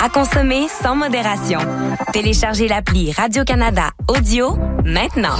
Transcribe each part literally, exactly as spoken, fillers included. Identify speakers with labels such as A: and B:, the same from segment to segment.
A: À consommer sans modération. Téléchargez l'appli Radio-Canada Audio maintenant.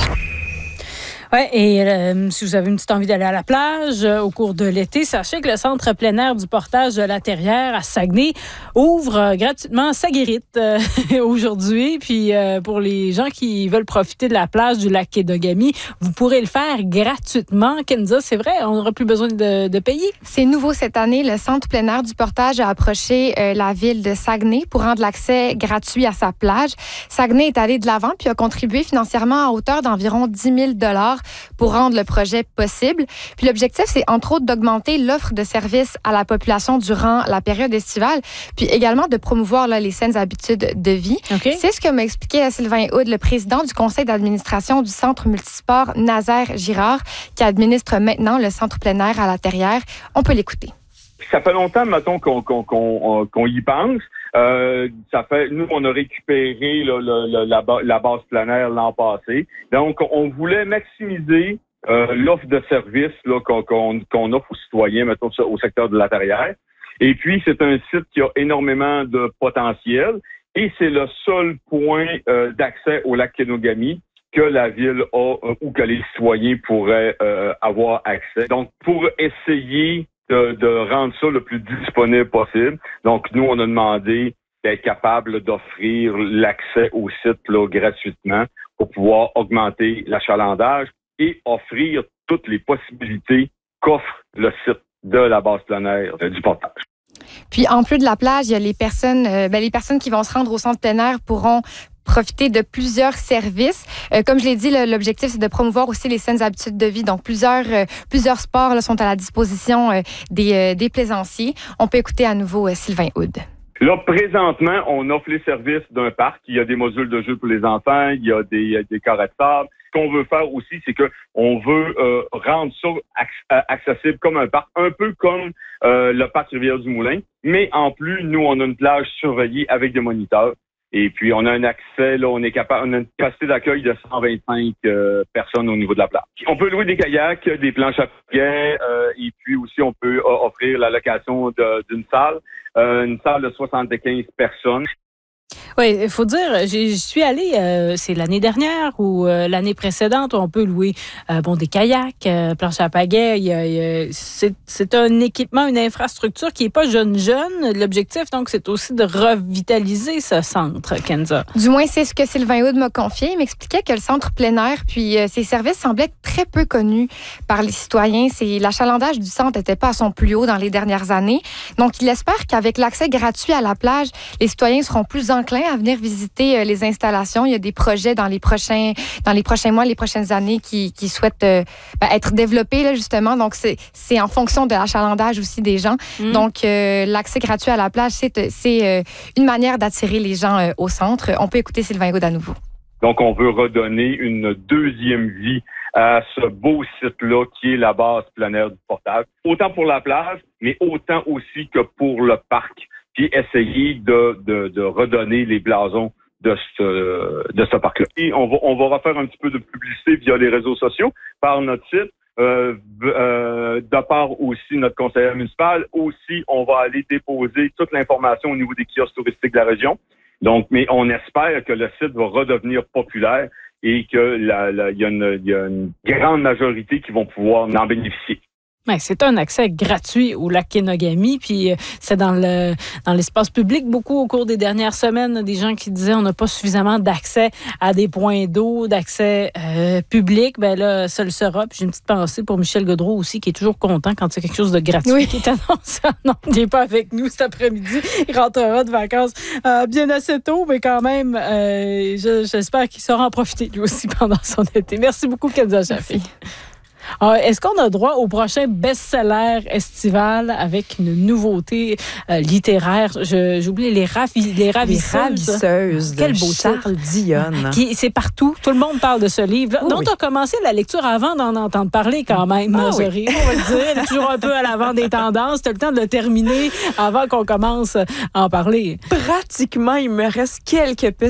B: Oui, et euh, si vous avez une petite envie d'aller à la plage euh, au cours de l'été, sachez que le Centre plein air du Portage de la Terrière à Saguenay ouvre euh, gratuitement sa guérite euh, aujourd'hui. Puis euh, pour les gens qui veulent profiter de la plage du lac Kenogami, vous pourrez le faire gratuitement. Kenza, c'est vrai, on n'aura plus besoin de, de payer.
C: C'est nouveau cette année. Le Centre plein air du Portage a approché euh, la ville de Saguenay pour rendre l'accès gratuit à sa plage. Saguenay est allé de l'avant puis a contribué financièrement à hauteur d'environ dix mille dollars pour rendre le projet possible. Puis l'objectif, c'est entre autres d'augmenter l'offre de services à la population durant la période estivale, puis également de promouvoir là, les saines habitudes de vie.
B: Okay.
C: C'est ce que m'a expliqué Sylvain Houd, le président du conseil d'administration du Centre multisport Nazaire Girard, qui administre maintenant le Centre plein air à la Terrière. On peut l'écouter.
D: Ça fait longtemps, mettons, qu'on, qu'on, qu'on, qu'on y pense. Euh, ça fait, nous, on a récupéré là, le, le, la, la base plein air l'an passé. Donc, on voulait maximiser euh, l'offre de services là, qu'on, qu'on, qu'on offre aux citoyens, mettons, au secteur de la Terrière. Et puis, c'est un site qui a énormément de potentiel et c'est le seul point euh, d'accès au lac Kenogami que la ville a euh, ou que les citoyens pourraient euh, avoir accès. Donc, pour essayer De, de rendre ça le plus disponible possible. Donc, nous, on a demandé d'être capable d'offrir l'accès au site là, gratuitement pour pouvoir augmenter l'achalandage et offrir toutes les possibilités qu'offre le site de la base plein air euh, du Portage.
C: Puis, en plus de la plage, il y a les personnes, euh, ben, les personnes qui vont se rendre au centre plein air pourront profiter de plusieurs services. Euh, comme je l'ai dit, le, l'objectif, c'est de promouvoir aussi les saines habitudes de vie. Donc, plusieurs, euh, plusieurs sports là, sont à la disposition euh, des, euh, des plaisanciers. On peut écouter à nouveau euh, Sylvain Houd.
D: Là, présentement, on offre les services d'un parc. Il y a des modules de jeux pour les enfants, il y a des, des carrés de sable. Ce qu'on veut faire aussi, c'est que on veut euh, rendre ça accessible comme un parc, un peu comme euh, le parc Rivière-du-Moulin. Mais en plus, nous, on a une plage surveillée avec des moniteurs. Et puis, on a un accès, là, on est capable, on a une capacité d'accueil de cent vingt-cinq euh, personnes au niveau de la plage. On peut louer des kayaks, des planches à pagaie, euh, et puis aussi, on peut euh, offrir la location de, d'une salle, euh, une salle de soixante-quinze personnes.
B: Oui, il faut dire, j'y suis allée, euh, c'est l'année dernière ou euh, l'année précédente, où on peut louer euh, bon, des kayaks, euh, planches à pagaie. Il y a, il y a, c'est, c'est un équipement, une infrastructure qui n'est pas jeune-jeune. L'objectif, donc, c'est aussi de revitaliser ce centre, Kenza.
C: Du moins, c'est ce que Sylvain Houd m'a confié. Il m'expliquait que le centre plein air puis euh, ses services semblaient très peu connus par les citoyens. C'est, l'achalandage du centre n'était pas à son plus haut dans les dernières années. Donc, il espère qu'avec l'accès gratuit à la plage, les citoyens seront plus enclins à venir visiter euh, les installations. Il y a des projets dans les prochains dans les prochains mois, les prochaines années qui, qui souhaitent euh, ben, être développés là, justement. Donc c'est c'est en fonction de l'achalandage aussi des gens. Mmh. Donc euh, l'accès gratuit à la plage, c'est c'est euh, une manière d'attirer les gens euh, au centre. On peut écouter Sylvain Houd à nouveau.
D: Donc on veut redonner une deuxième vie à ce beau site-là qui est la base plein air du Portage. Autant pour la plage, mais autant aussi que pour le parc. Puis essayer de, de, de redonner les blasons de ce, de ce parc-là. Et on va, on va refaire un petit peu de publicité via les réseaux sociaux par notre site, euh, euh, de part aussi notre conseillère municipal. Aussi, on va aller déposer toute l'information au niveau des kiosques touristiques de la région. Donc, mais on espère que le site va redevenir populaire et que la, la, il y a une, il y a une grande majorité qui vont pouvoir en bénéficier.
B: Ouais, c'est un accès gratuit au lac Kenogami, puis euh, c'est dans le dans l'espace public beaucoup au cours des dernières semaines, des gens qui disaient on n'a pas suffisamment d'accès à des points d'eau, d'accès euh, public. Ben là, ça le sera. Puis j'ai une petite pensée pour Michel Gaudreault aussi, qui est toujours content quand c'est quelque chose de gratuit oui. qui est annoncé. Non, il n'est pas avec nous cet après-midi. Il rentrera de vacances euh, bien assez tôt, mais quand même, euh, je, j'espère qu'il saura en profiter lui aussi pendant son été. Merci beaucoup, Kenza Chaffee. Alors, est-ce qu'on a droit au prochain best-seller estival avec une nouveauté euh, littéraire? Je, j'oublie les, ravi, les ravisseuses.
E: Les ravisseuses.
B: Quel beau
E: Charles
B: titre.
E: Dionne.
B: Qui, c'est partout. Tout le monde parle de ce livre. Oh, dont oui. tu as commencé la lecture avant d'en entendre parler quand même,
E: ah,
B: Marjorie. Oui. On va le dire. Elle est toujours un peu à l'avant des tendances. Tu as le temps de le terminer avant qu'on commence à en parler.
E: Pratiquement, il me reste quelques petites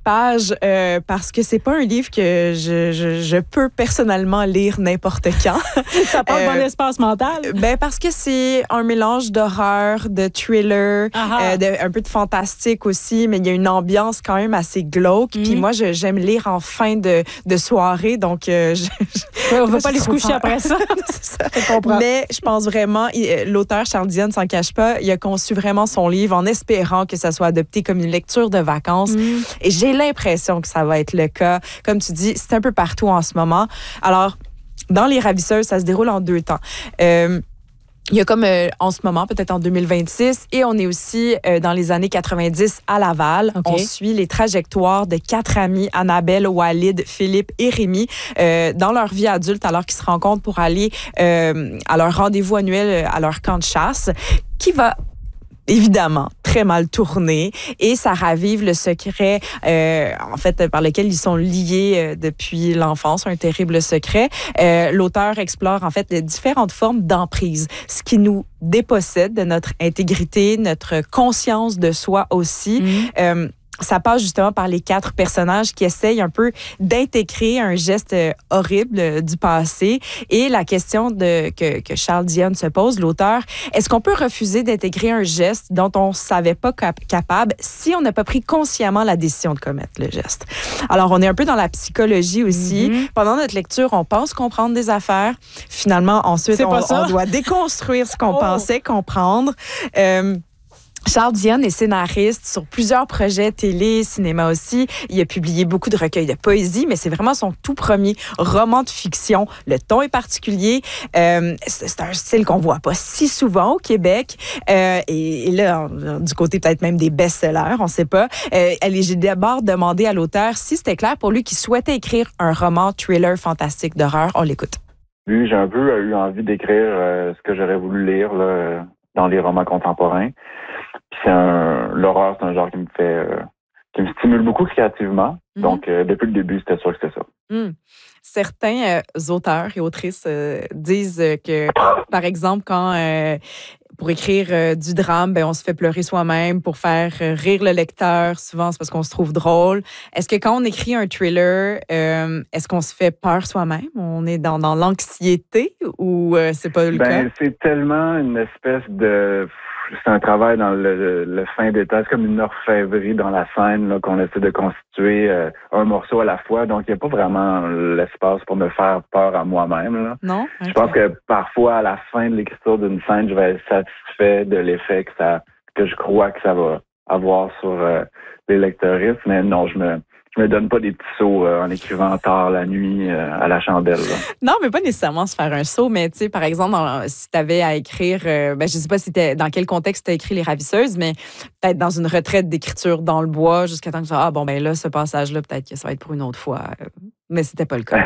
E: pages euh, parce que c'est pas un livre que je, je, je peux personnellement lire n'importe quand.
B: Ça prend
E: Euh,
B: bon espace mental.
E: Ben parce que c'est un mélange d'horreur, de thriller,
B: Ah ah.
E: euh, de, un peu de fantastique aussi, mais il y a une ambiance quand même assez glauque.
B: Mhm.
E: Puis moi, je, j'aime lire en fin de, de soirée, donc euh, je,
B: Ouais, on va
E: je
B: pas aller se
E: trop
B: coucher
E: peur.
B: après ça.
E: C'est ça.
B: Je comprends.
E: Mais je pense vraiment, il- l'auteur Charles Dionne s'en cache pas, il a conçu vraiment son livre en espérant que ça soit adopté comme une lecture de vacances.
B: Mm.
E: Et j'ai l'impression que ça va être le cas. Comme tu dis, c'est un peu partout en ce moment. Alors, dans Les Ravisseuses, ça se déroule en deux temps. Euh, Il y a comme euh, en ce moment, peut-être en deux mille vingt-six, et on est aussi euh, dans les années quatre-vingt-dix à Laval.
B: OK.
E: On suit les trajectoires de quatre amis, Annabelle, Walid, Philippe et Rémi, euh, dans leur vie adulte alors qu'ils se rencontrent pour aller euh, à leur rendez-vous annuel, à leur camp de chasse, qui va évidemment très mal tourné, et ça ravive le secret euh, en fait par lequel ils sont liés euh, depuis l'enfance, un terrible secret. Euh, l'auteur explore en fait les différentes formes d'emprise, ce qui nous dépossède de notre intégrité, notre conscience de soi aussi.
B: Mm.
E: Euh, ça passe justement par les quatre personnages qui essayent un peu d'intégrer un geste euh, horrible euh, du passé. Et la question de, que, que Charles Dionne se pose, l'auteur, est-ce qu'on peut refuser d'intégrer un geste dont on ne savait pas cap- capable si on n'a pas pris consciemment la décision de commettre le geste? Alors, on est un peu dans la psychologie aussi.
B: Mm-hmm.
E: Pendant notre lecture, on pense comprendre des affaires. Finalement, ensuite,
B: C'est
E: on,
B: pas ça.
E: on doit déconstruire ce qu'on
B: Oh.
E: pensait comprendre. Euh, Charles Dionne est scénariste sur plusieurs projets télé, cinéma aussi. Il a publié beaucoup de recueils de poésie, mais c'est vraiment son tout premier roman de fiction. Le ton est particulier. Euh, c'est c'est un style qu'on voit pas si souvent au Québec. Euh, et, et là, en- du côté peut-être même des best-sellers, on sait pas. Euh, elle- j'ai d'abord demandé à l'auteur si c'était clair pour lui qu'il souhaitait écrire un roman thriller fantastique d'horreur. On l'écoute.
F: Lui, j'ai un peu eu envie d'écrire euh, ce que j'aurais voulu lire là, dans les romans contemporains. Puis c'est un, l'horreur, c'est un genre qui me fait, euh, qui me stimule beaucoup créativement.
E: Mhm.
F: Donc, euh, depuis le début, c'était sûr que c'était ça.
E: Hmm. Certains euh, auteurs et autrices euh, disent euh, que, par exemple, quand euh, pour écrire euh, du drame, ben, on se fait pleurer soi-même pour faire euh, rire le lecteur. Souvent, c'est parce qu'on se trouve drôle. Est-ce que quand on écrit un thriller, euh, est-ce qu'on se fait peur soi-même? On est dans, dans l'anxiété ou euh, c'est pas le
F: Ben,
E: cas?
F: c'est tellement une espèce de... C'est un travail dans le, le, le fin détail. C'est comme une orfèvrerie dans la scène là, qu'on essaie de constituer euh, un morceau à la fois. Donc, il n'y a pas vraiment l'espace pour me faire peur à moi-même. Là.
E: Non?
F: Je
E: Ok.
F: pense que parfois, à la fin de l'écriture d'une scène, je vais être satisfait de l'effet que ça que je crois que ça va avoir sur euh, les lecteuristes. Mais non, je me je me donne pas des petits sauts euh, en écrivant tard la nuit euh, à la chandelle. Là.
E: Non, mais pas nécessairement se faire un saut, mais tu sais, par exemple, dans- si tu avais à écrire, euh, ben, je sais pas si t'es, dans quel contexte tu as écrit Les Ravisseuses, mais peut-être dans une retraite d'écriture dans le bois, jusqu'à temps que tu ah bon, ben là, ce passage-là, peut-être que ça va être pour une autre fois. Euh, Mais c'était pas le cas.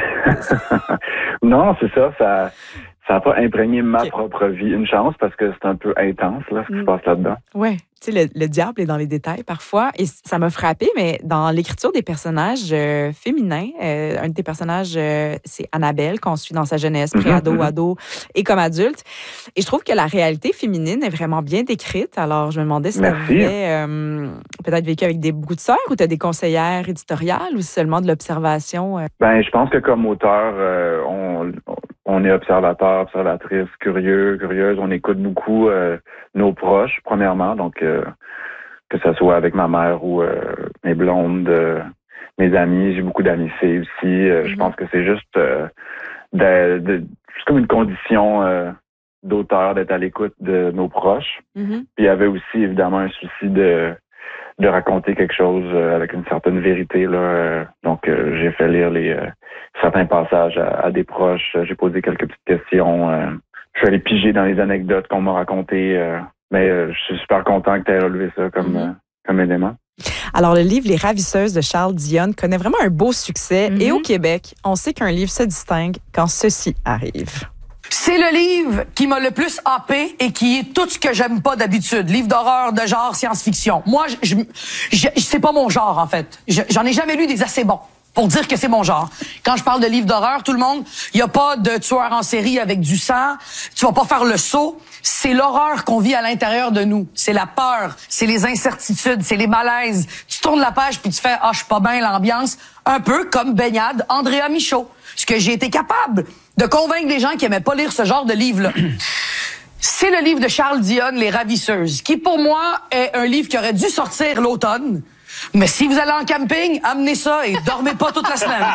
F: Non, c'est ça, ça ça n'a pas imprégné ma
E: Ok.
F: propre vie. Une chance, parce que c'est un peu intense, là, ce qui
E: Mm.
F: se passe là-dedans.
E: Ouais, tu sais, le, le diable est dans les détails parfois. Et ça m'a frappé, mais dans l'écriture des personnages euh, féminins, euh, un de tes personnages, euh, c'est Annabelle, qu'on suit dans sa jeunesse,
F: Mhm,
E: pré-ado,
F: mhm.
E: ado et comme adulte. Et je trouve que la réalité féminine est vraiment bien décrite. Alors, je me demandais si tu
F: Merci.
E: avais euh, peut-être vécu avec des beaucoup de sœurs ou tu as des conseillères éditoriales ou seulement de l'observation. euh?
F: Ben, je pense que comme auteur, euh, on, on est observateur, observatrice, curieux, curieuse. On écoute beaucoup euh, nos proches, premièrement. Donc, euh, que ce soit avec ma mère ou euh, mes blondes, euh, mes amis. J'ai beaucoup d'amis filles aussi. Euh, Je
E: Mhm.
F: pense que c'est juste, euh, de, de- juste comme une condition euh, d'auteur d'être à l'écoute de nos proches.
E: Mhm.
F: Puis il y avait aussi évidemment un souci de de raconter quelque chose euh, avec une certaine vérité là. Euh, donc euh, j'ai fait lire les euh, certains passages à, à des proches. J'ai posé quelques petites questions. Euh, je suis allé piger dans les anecdotes qu'on m'a racontées. Euh, mais euh, je suis super content que tu aies relevé ça comme
E: Mhm.
F: euh, comme élément.
E: Alors, le livre Les Ravisseuses de Charles Dionne connaît vraiment un beau succès.
B: Mhm.
E: Et au Québec, on sait qu'un livre se distingue quand ceci arrive.
G: C'est le livre qui m'a le plus happé et qui est tout ce que j'aime pas d'habitude. Livre d'horreur, de genre, science-fiction. Moi, je, je, je- c'est pas mon genre, en fait. Je- j'en ai jamais lu des assez bons. pour dire que c'est mon genre. Quand je parle de livres d'horreur, tout le monde, il y a pas de tueur en série avec du sang, tu vas pas faire le saut. C'est l'horreur qu'on vit à l'intérieur de nous. C'est la peur, c'est les incertitudes, c'est les malaises. Tu tournes la page puis tu fais « Ah, je suis pas bien, l'ambiance ». Un peu comme Baignade, Andrea Michaud. Ce que j'ai été capable de convaincre les gens qui aimaient pas lire ce genre de livre-là. C'est le livre de Charles Dionne, Les Ravisseuses, qui pour moi est un livre qui aurait dû sortir l'automne. Mais si vous allez en camping, amenez ça et dormez pas toute la semaine.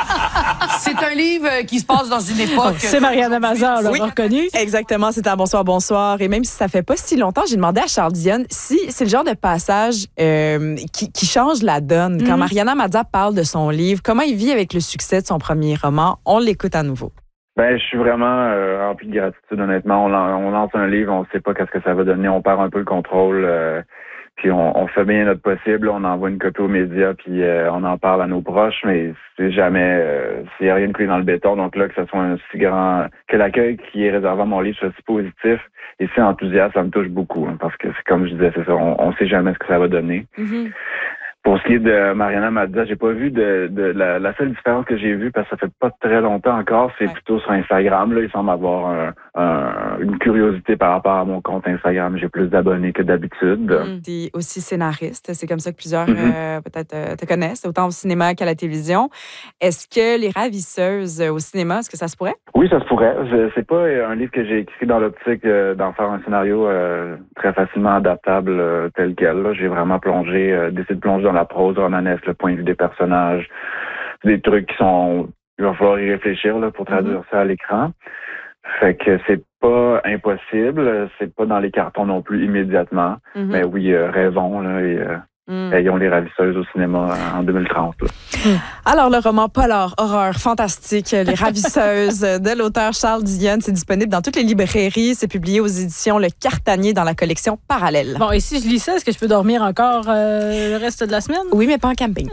G: C'est un livre qui se passe dans une époque...
B: C'est Mariana Mazza, on l'a
E: oui,
B: reconnu.
E: Exactement, c'est un bonsoir, bonsoir. Et même si ça fait pas si longtemps, j'ai demandé à Charles Dionne si c'est le genre de passage euh, qui, qui change la donne. Quand mm-hmm. Mariana Mazza parle de son livre, comment il vit avec le succès de son premier roman, on l'écoute à nouveau.
F: Ben, je suis vraiment euh, rempli de gratitude, honnêtement. On, on lance un livre, on sait pas qu'est-ce que ça va donner, on perd un peu le contrôle, euh, puis on, on fait bien notre possible, on envoie une copie aux médias, puis euh, on en parle à nos proches, mais c'est jamais, euh, s'il y a rien de clé dans le béton, donc là, que ce soit un si grand, que l'accueil qui est réservé à mon livre soit si positif et si enthousiaste, ça me touche beaucoup, hein, parce que c'est comme je disais, c'est ça, on, on sait jamais ce que ça va donner. Mm-hmm. Pour ce qui est de Mariana Mazza, j'ai pas vu de, de la, la seule différence que j'ai vue, parce que ça fait pas très longtemps encore, c'est ouais. plutôt sur Instagram. Là, il semble avoir un, un, une curiosité par rapport à mon compte Instagram. J'ai plus d'abonnés que d'habitude.
E: Mmh. Tu es aussi scénariste. C'est comme ça que plusieurs
F: mm-hmm.
E: euh, peut-être euh, te connaissent, autant au cinéma qu'à la télévision. Est-ce que Les Ravisseuses au cinéma, est-ce que ça se pourrait?
F: Oui, ça se pourrait. C'est pas un livre que j'ai écrit dans l'optique euh, d'en faire un scénario euh, très facilement adaptable euh, tel quel. Là. J'ai vraiment plongé, euh, décidé de plonger dans la prose romanesque, le point de vue des personnages, des trucs qui sont... Il va falloir y réfléchir là, pour traduire mm-hmm. ça à l'écran. Fait que c'est pas impossible, c'est pas dans les cartons non plus immédiatement. Mm-hmm. Mais oui, euh, rêvons là, et euh, mm. ayons Les Ravisseuses au cinéma en deux mille trente. Là.
E: Alors, le roman polar, horreur, fantastique, Les Ravisseuses de l'auteur Charles Dionne, c'est disponible dans toutes les librairies. C'est publié aux éditions Le Cartanier dans la collection Parallèle.
B: Bon, et si je lis ça, est-ce que je peux dormir encore euh, le reste de la semaine?
E: Oui, mais pas en camping.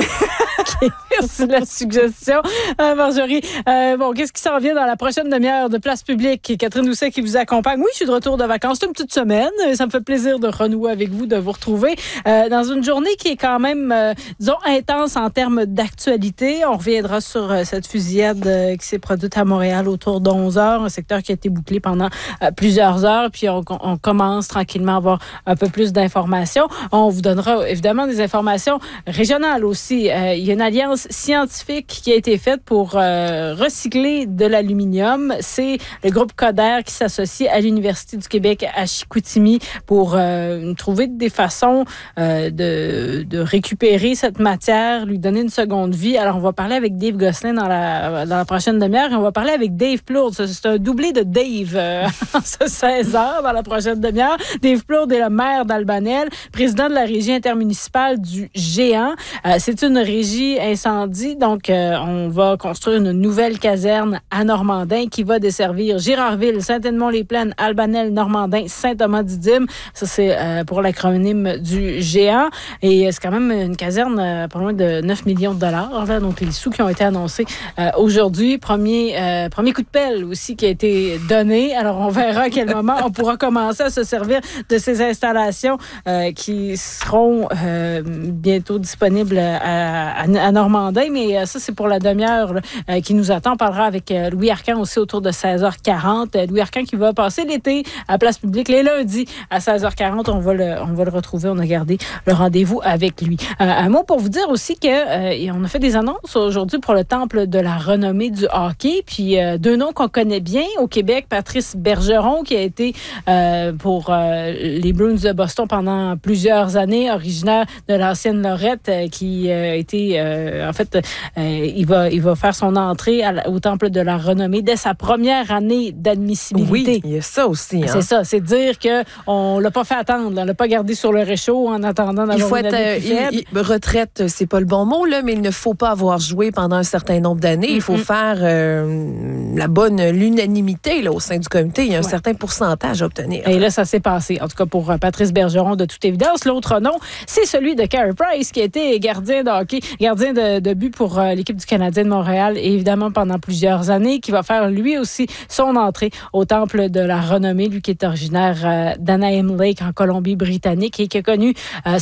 B: OK, merci de la suggestion. Euh, Marjorie, euh, bon, qu'est-ce qui s'en vient dans la prochaine demi-heure de Place Publique? Catherine Doucet qui vous accompagne. Oui, je suis de retour de vacances. C'est une petite semaine. Ça me fait plaisir de renouer avec vous, de vous retrouver euh, dans une journée qui est quand même, euh, disons, intense en termes d'actualité. On reviendra sur euh, cette fusillade euh, qui s'est produite à Montréal autour de onze heures, un secteur qui a été bouclé pendant euh, plusieurs heures. Puis on, on commence tranquillement à avoir un peu plus d'informations. On vous donnera évidemment des informations régionales aussi. Euh, il y a une alliance scientifique qui a été faite pour euh, recycler de l'aluminium. C'est le groupe Coder qui s'associe à l'Université du Québec à Chicoutimi pour euh, trouver des façons euh, de, de récupérer cette matière, lui donner une seconde vie. Alors, on va parler avec Dave Gosselin dans la, dans la prochaine demi-heure et on va parler avec Dave Plourde. C'est un doublé de Dave euh, en ce seize heures dans la prochaine demi-heure. Dave Plourde est le maire d'Albanel, président de la régie intermunicipale du Géant. Euh, c'est une régie incendie, donc euh, on va construire une nouvelle caserne à Normandin qui va desservir Girardville, Saint-Edmond-les-Plaines, Albanel, Normandin, Saint-Thomas-du-Dim. Ça, c'est euh, pour l'acronyme du Géant. Et c'est quand même une caserne euh, pas loin de neuf millions de dollars. Là, donc, les sous qui ont été annoncés euh, aujourd'hui. Premier, euh, premier coup de pelle aussi qui a été donné. Alors, on verra à quel moment on pourra commencer à se servir de ces installations euh, qui seront euh, bientôt disponibles à, à, à Normandin. Mais euh, ça, c'est pour la demi-heure là, euh, qui nous attend. On parlera avec euh, Louis Arcan aussi autour de seize heures quarante. Euh, Louis Arcan qui va passer l'été à Place Publique les lundis à seize heures quarante. On va le, on va le retrouver. On a gardé le rendez-vous avec lui. Euh, un mot pour vous dire aussi que euh, on a fait des annonces aujourd'hui pour le Temple de la renommée du hockey. Puis euh, deux noms qu'on connaît bien au Québec, Patrice Bergeron qui a été euh, pour euh, les Bruins de Boston pendant plusieurs années, originaire de l'ancienne Lorette, euh, qui a euh, été euh, en fait, euh, il va il va faire son entrée à, au Temple de la renommée dès sa première année d'admissibilité.
H: Oui, il y a ça aussi. Hein?
B: C'est ça, c'est dire que on l'a pas fait attendre, on l'a pas gardé sur le réchaud en attendant d'avoir
H: il faut
B: une
H: être,
B: année plus
H: euh,
B: faible.
H: il, il, retraite, c'est pas le bon mot là, mais il ne faut pas avoir joué pendant un certain nombre d'années. Mm-hmm. Il faut faire euh, la bonne l'unanimité là au sein du comité. Il y a un ouais. certain pourcentage à obtenir.
B: Et là, ça s'est passé. En tout cas, pour Patrice Bergeron, de toute évidence. L'autre nom, c'est celui de Carey Price, qui a été gardien de hockey, gardien de, de but pour euh, l'équipe du Canadien de Montréal, et évidemment pendant plusieurs années, qui va faire lui aussi son entrée au Temple de la renommée, lui qui est originaire euh, d'Anaheim Lake en Colombie-Britannique et qui a connu euh,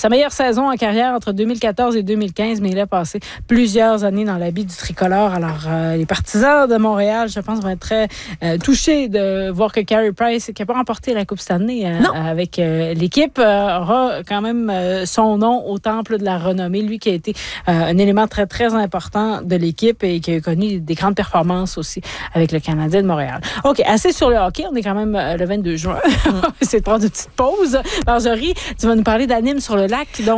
B: sa meilleure saison en carrière entre deux mille quatorze et deux mille quinze, mais il a passé plusieurs années dans l'habit du tricolore. Alors, euh, les partisans de Montréal, je pense, vont être très euh, touchés de voir que Carey Price, qui n'a pas remporté la Coupe cette année euh, avec euh, l'équipe, euh, aura quand même euh, son nom au temple de la renommée. Lui qui a été euh, un élément très, très important de l'équipe et qui a connu des grandes performances aussi avec le Canadien de Montréal. OK, assez sur le hockey. On est quand même euh, le vingt-deux juin. C'est de prendre une petite pause. Marjorie, tu vas nous parler d'Anime sur le lac. Donc,